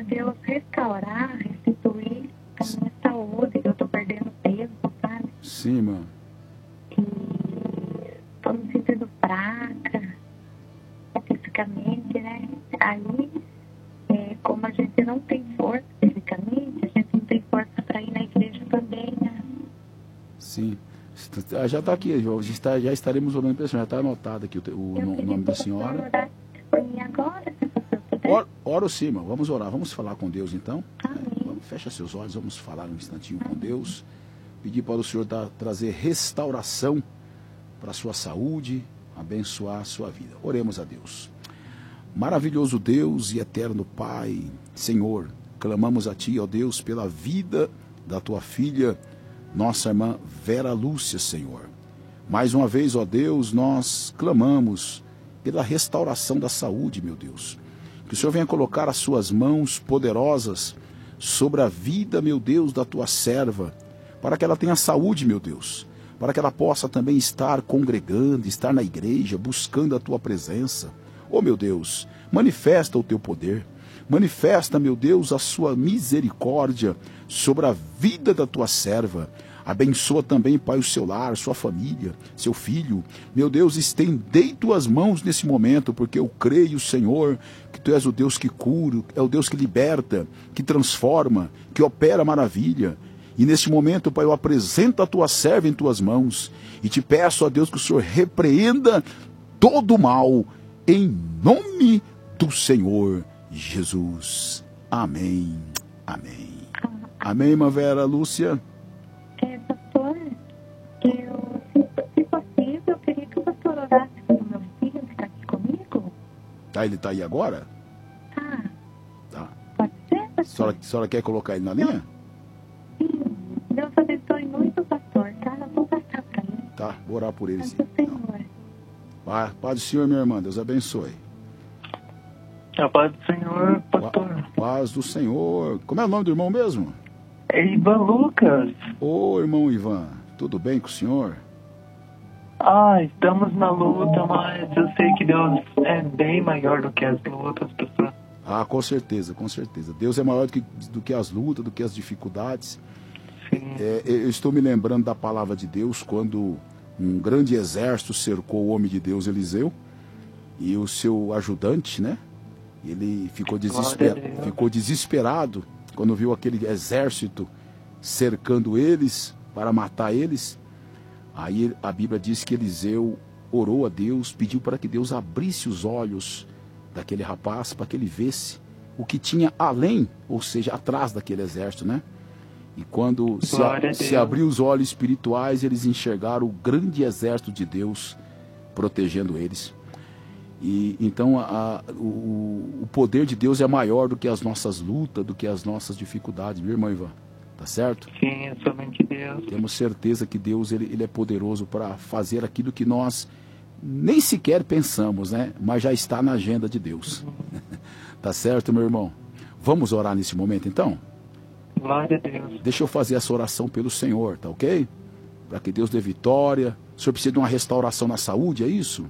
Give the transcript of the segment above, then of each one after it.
Deus restaurar, restituir a minha saúde, que eu tô perdendo peso, sabe? Sim, irmã. E tô me sentindo fraca, fisicamente, né? Aí, como a gente não tem força fisicamente, a gente não tem força para ir na igreja também, né? Sim. Já está aqui, já estaremos orando pela senhora, já está anotado aqui o nome da senhora. Por mim agora, se você puder. Ora sim, irmão, vamos orar, vamos falar com Deus então. Amém. Fecha seus olhos, vamos falar um instantinho com Deus. Pedir para o Senhor trazer restauração para a sua saúde, abençoar a sua vida. Oremos a Deus. Maravilhoso Deus e eterno Pai, Senhor, clamamos a Ti, ó Deus, pela vida da Tua filha, nossa irmã Vera Lúcia, Senhor. Mais uma vez, ó Deus, nós clamamos pela restauração da saúde, meu Deus. Que o Senhor venha colocar as Suas mãos poderosas sobre a vida, meu Deus, da Tua serva, para que ela tenha saúde, meu Deus, para que ela possa também estar congregando, estar na igreja, buscando a Tua presença. Oh, meu Deus, manifesta o Teu poder, manifesta, meu Deus, a Sua misericórdia sobre a vida da Tua serva. Abençoa também, Pai, o seu lar, sua família, seu filho. Meu Deus, estendei Tuas mãos nesse momento, porque eu creio, Senhor, que Tu és o Deus que cura, é o Deus que liberta, que transforma, que opera maravilha. E neste momento, Pai, eu apresento a Tua serva em Tuas mãos e Te peço, ó Deus, que o Senhor repreenda todo o mal, em nome do Senhor Jesus. Amém. Amém. Amém, irmã Vera Lúcia. Pastor, se possível, eu queria que o pastor orasse pelo meu filho que está aqui comigo. Tá, ele está aí agora? Tá. Tá. Pode ser, pastor? A senhora quer colocar ele na linha? Sim. Deus abençoe muito, pastor, tá? Eu vou passar para ele. Tá, vou orar por ele sim. Santo Senhor. Paz do Senhor, minha irmã, Deus abençoe. A paz do Senhor, pastor. Paz do Senhor. Como é o nome do irmão mesmo? É Ivan Lucas. Ô, irmão Ivan, tudo bem com o senhor? Estamos na luta, mas eu sei que Deus é bem maior do que as lutas, pastor. Com certeza, com certeza. Deus é maior do que as lutas, do que as dificuldades. Sim. Eu estou me lembrando da palavra de Deus quando um grande exército cercou o homem de Deus Eliseu e o seu ajudante, né? Ele ficou desesperado quando viu aquele exército cercando eles para matar eles. Aí a Bíblia diz que Eliseu orou a Deus, pediu para que Deus abrisse os olhos daquele rapaz para que ele visse o que tinha além, ou seja, atrás daquele exército, né? E quando se abriu os olhos espirituais, eles enxergaram o grande exército de Deus protegendo eles. E então o poder de Deus é maior do que as nossas lutas, do que as nossas dificuldades, meu irmão Ivan, tá certo? Sim, é somente Deus. Temos certeza que Deus ele é poderoso para fazer aquilo que nós nem sequer pensamos, né? Mas já está na agenda de Deus. Tá certo, meu irmão? Vamos orar nesse momento então? Glória a Deus. Deixa eu fazer essa oração pelo Senhor, tá ok? Para que Deus dê vitória. O senhor precisa de uma restauração na saúde, é isso?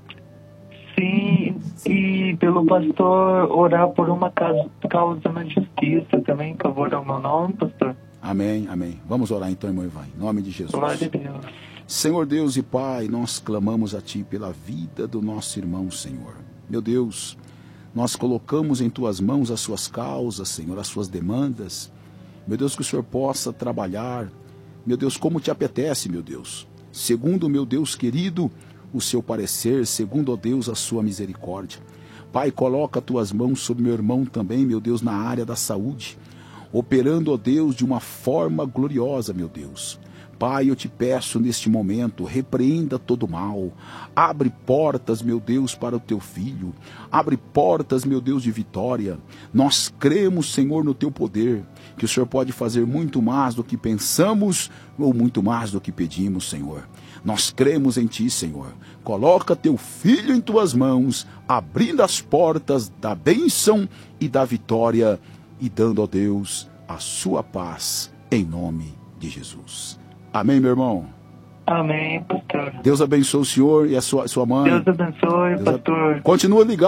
Sim, e pelo pastor orar por uma causa na justiça também, que eu vou dar o meu nome, pastor. Amém, amém. Vamos orar então, irmão Ivan, em nome de Jesus. Glória a Deus. Senhor Deus e Pai, nós clamamos a Ti pela vida do nosso irmão, Senhor. Meu Deus, nós colocamos em Tuas mãos as suas causas, Senhor, as suas demandas. Meu Deus, que o Senhor possa trabalhar, meu Deus, como Te apetece, meu Deus. Segundo, meu Deus querido, o seu parecer, segundo, ó Deus, a sua misericórdia. Pai, coloca Tuas mãos sobre meu irmão também, meu Deus, na área da saúde, operando, ó Deus, de uma forma gloriosa, meu Deus. Pai, eu Te peço neste momento, repreenda todo mal, abre portas, meu Deus, para o Teu filho, abre portas, meu Deus, de vitória. Nós cremos, Senhor, no Teu poder, que o Senhor pode fazer muito mais do que pensamos ou muito mais do que pedimos, Senhor. Nós cremos em Ti, Senhor. Coloca Teu filho em Tuas mãos, abrindo as portas da bênção e da vitória e dando, ó Deus, a sua paz, em nome de Jesus. Amém, meu irmão? Amém, pastor. Deus abençoe o senhor e a sua mãe. Deus abençoe, pastor. Continua ligado.